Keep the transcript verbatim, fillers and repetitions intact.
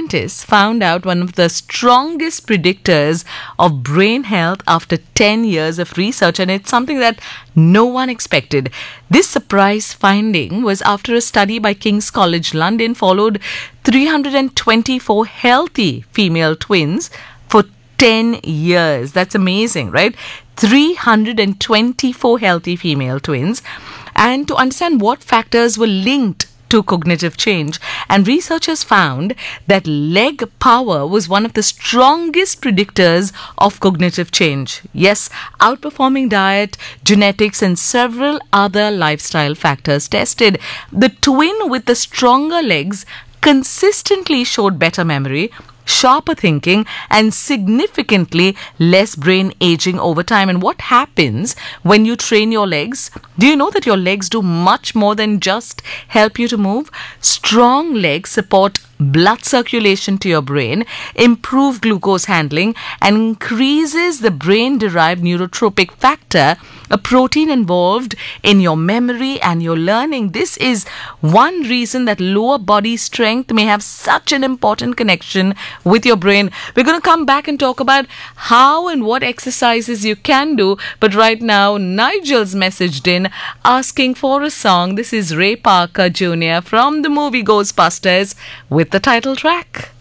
scientists found out one of the strongest predictors of brain health after ten years of research, and it's something that no one expected. This surprise finding was after a study by King's College London followed three hundred twenty-four healthy female twins for ten years. That's amazing, right? three hundred twenty-four healthy female twins. And to understand what factors were linked to cognitive change, and researchers found that leg power was one of the strongest predictors of cognitive change. Yes, outperforming diet, genetics, and several other lifestyle factors tested. The twin with the stronger legs consistently showed better memory, sharper thinking, and significantly less brain aging over time. And what happens when you train your legs? Do you know that your legs do much more than just help you to move? Strong legs support blood circulation to your brain, improve glucose handling, and increases the brain-derived neurotrophic factor, a protein involved in your memory and your learning. This is one reason that lower body strength may have such an important connection with your brain. We're going to come back and talk about how and what exercises you can do. But right now, Nigel's messaged in asking for a song. This is Ray Parker Junior from the movie Ghostbusters with the title track.